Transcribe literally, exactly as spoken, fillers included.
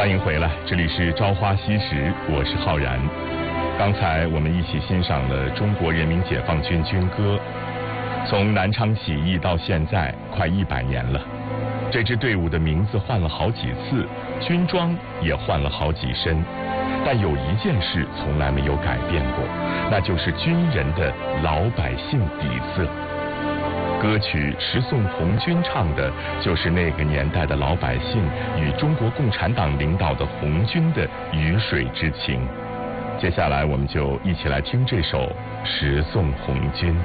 欢迎回来，这里是朝花夕拾，我是浩然。刚才我们一起欣赏了中国人民解放军军歌。从南昌起义到现在，快一百年了。这支队伍的名字换了好几次，军装也换了好几身，但有一件事从来没有改变过，那就是军人的老百姓底色。歌曲《十送红军》唱的就是那个年代的老百姓与中国共产党领导的红军的鱼水之情。接下来我们就一起来听这首《十送红军》。